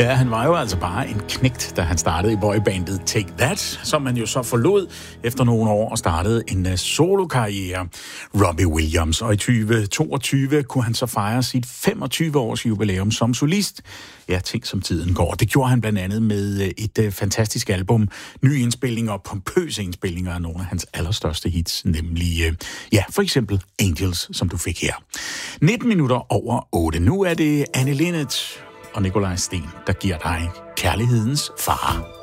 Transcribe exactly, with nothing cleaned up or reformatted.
Ja, han var jo altså bare en knægt, da han startede i boybandet Take That, som man jo så forlod efter nogle år og startede en solokarriere. Robbie Williams, og i tyve toogtyve kunne han så fejre sit femogtyve års jubilæum som solist. Ja, ting som tiden går. Det gjorde han blandt andet med et fantastisk album, nye indspillinger og pompøse indspillinger af nogle af hans allerstørste hits, nemlig, ja, for eksempel Angels, som du fik her. nitten minutter over otte. Nu er det Anne Linnet og Nikolaj Sten, der giver dig kærlighedens far.